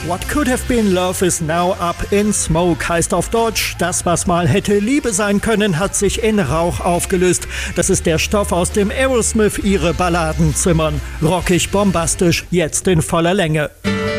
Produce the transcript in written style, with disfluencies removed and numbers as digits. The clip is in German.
What could have been love is now up in smoke heißt auf Deutsch, das was mal hätte Liebe sein können, hat sich in Rauch aufgelöst. Das ist der Stoff, aus dem Aerosmith ihre Balladen zimmern. Rockig, bombastisch, jetzt in voller Länge.